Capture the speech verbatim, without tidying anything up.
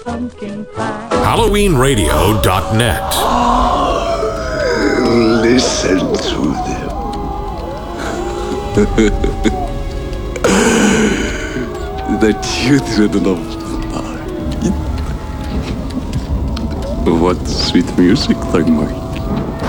pumpkin pie. Halloween Radio dot net. Listen to them. The children of the night. What sweet music they make.